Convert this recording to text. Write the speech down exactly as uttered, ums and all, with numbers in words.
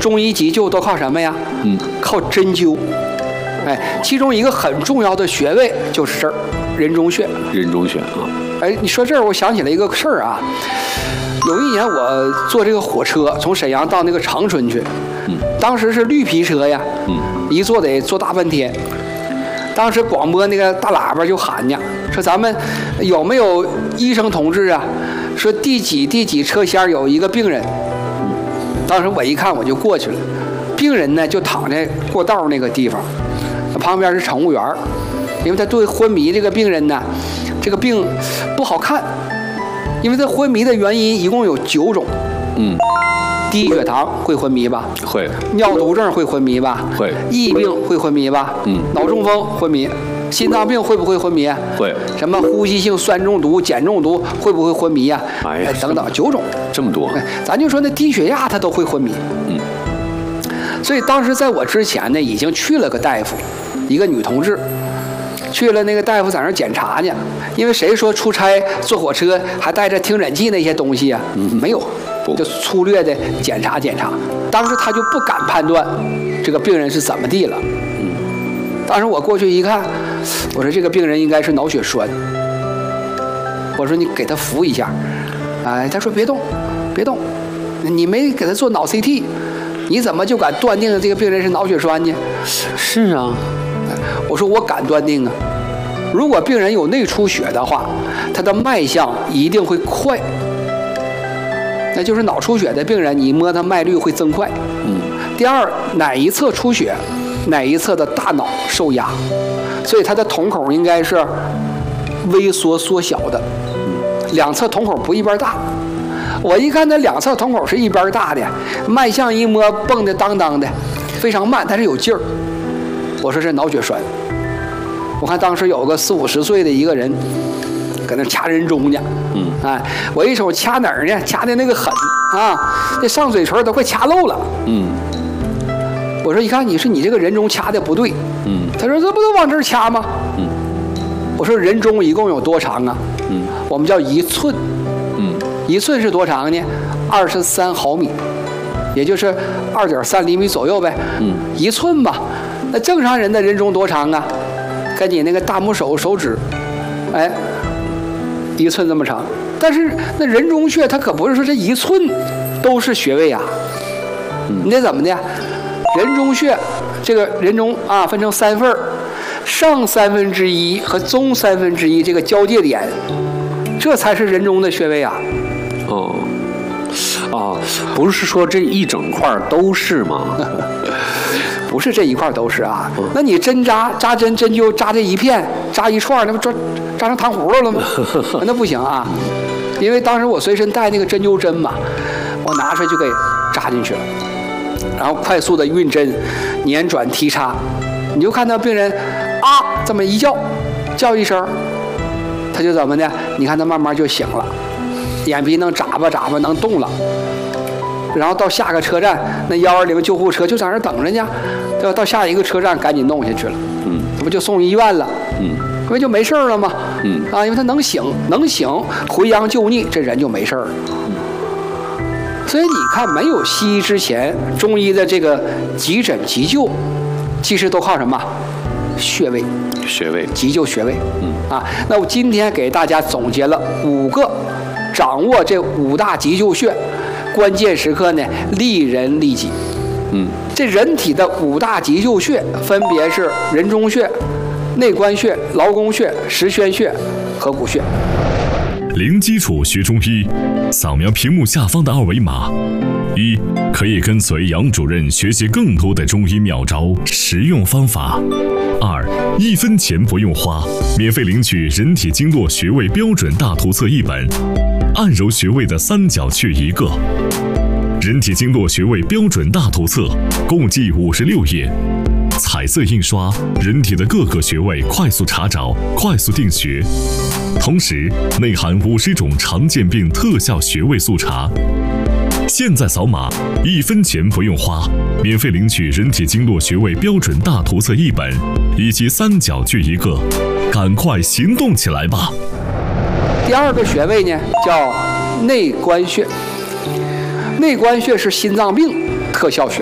中医急救都靠什么呀？嗯，靠针灸。哎，其中一个很重要的穴位就是这儿，人中穴。 人中穴啊。 哎，你说这儿，我想起了一个事儿啊。有一年我坐这个火车从沈阳到那个长春去，嗯，当时是绿皮车呀，嗯，一坐得坐大半天。当时广播那个大喇叭就喊呢，说咱们有没有医生同志啊？说第几第几车厢有一个病人。当时我一看我就过去了，病人呢就躺在过道那个地方。旁边是乘务员，因为他对昏迷这个病人呢，这个病不好看，因为他昏迷的原因一共有九种。嗯，低血糖会昏迷吧？ 会。 尿毒症会昏迷吧？ 会。 疫病会昏迷吧？嗯。脑中风昏迷，心脏病会不会昏迷？ 会。 什么呼吸性酸中毒、碱中毒会不会昏迷呀？ 哎呀， 等等，九种。 这么多。 哎，咱就说那低血压他都会昏迷。嗯。所以当时在我之前呢，已经去了个大夫。一个女同志去了，那个大夫在那儿检查呢，因为谁说出差坐火车还带着听诊器那些东西啊？嗯、没有，就粗略的检查检查。当时他就不敢判断这个病人是怎么地了。嗯，当时我过去一看，我说这个病人应该是脑血栓。我说你给他扶一下，哎，他说别动，别动，你没给他做脑 C T， 你怎么就敢断定这个病人是脑血栓呢？ 是啊。 我说我敢断定啊，如果病人有内出血的话，他的脉象一定会快，那就是脑出血的病人，你摸他脉率会增快。嗯。第二，哪一侧出血，哪一侧的大脑受压，所以他的瞳孔应该是微缩缩小的，两侧瞳孔不一边大。我一看那两侧瞳孔是一边大的，脉象一摸蹦的当当的，非常慢，但是有劲儿。我说是脑血栓。我看当时有个四五十岁的一个人，搁那掐人中呢。嗯，哎，我一手掐哪儿呢？掐的那个狠啊，这上嘴唇都快掐漏了。嗯，我说一看你是你这个人中掐的不对。嗯，他说这不都往这儿掐吗？嗯，我说人中一共有多长啊？嗯，我们叫一寸。嗯，一寸是多长呢？二十三毫米，也就是二点三厘米左右呗。嗯，一寸吧。那正常人的人中多长啊？跟你那个大拇手手指，哎，一寸这么长。但是那人中穴它可不是说这一寸都是穴位啊，你得怎么的？人中穴这个人中啊分成三份，上三分之一和中三分之一这个交界点，这才是人中的穴位啊。 哦，啊，不是说这一整块都是吗？ 不是这一块都是啊，那你针扎扎针针灸扎这一片扎一串，那不扎扎成糖葫芦了吗？那不行啊，因为当时我随身带那个针灸针嘛，我拿出来就给扎进去了，然后快速的运针，捻转提插，你就看到病人啊这么一叫，叫一声，他就怎么的？你看他慢慢就醒了，眼皮能眨巴眨巴，能动了。然后到下个车站，那幺二零救护车就在那等着呢，对吧？到下一个车站赶紧弄下去了，嗯，这不就送医院了，嗯，不就没事了吗？嗯，啊，因为他能醒，能醒，回阳救逆，这人就没事了。嗯，所以你看，没有西医之前，中医的这个急诊急救，其实都靠什么？穴位， 穴位， 急救穴位。嗯，啊，那我今天给大家总结了五个，掌握这五大急救穴。关键时刻呢，利人利己。嗯，这人体的五大急救穴分别是人中穴、内关穴、劳宫穴、十宣穴和骨穴。 零基础学中医，扫描屏幕下方的二维码。一，可以跟随杨主任学习更多的中医妙招、实用方法。二，一分钱不用花，免费领取人体经络穴位标准大图册一本。按揉穴位的三角穴一个，人体经络穴位标准大图册共计五十六页，彩色印刷，人体的各个穴位快速查找，快速定穴，同时内含五十种常见病特效穴位速查。现在扫码，一分钱不用花，免费领取人体经络穴位标准大图册一本，以及三角穴一个，赶快行动起来吧！ 第二个穴位呢，叫内关穴。内关穴是心脏病特效穴